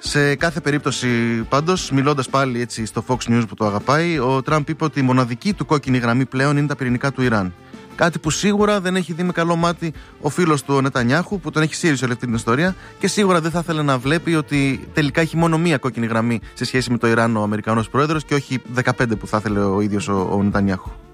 Σε κάθε περίπτωση, πάντως, μιλώντας πάλι έτσι στο Fox News που το αγαπάει, ο Τραμπ είπε ότι η μοναδική του κόκκινη γραμμή πλέον είναι τα πυρηνικά του Ιράν. Κάτι που σίγουρα δεν έχει δει με καλό μάτι ο φίλος του ο Νετανιάχου, που τον έχει σύρει σε όλη αυτή την ιστορία, και σίγουρα δεν θα ήθελε να βλέπει ότι τελικά έχει μόνο μία κόκκινη γραμμή σε σχέση με το Ιράν ο Αμερικανός πρόεδρος και όχι 15 που θα ήθελε ο ίδιος ο Νετανιάχου.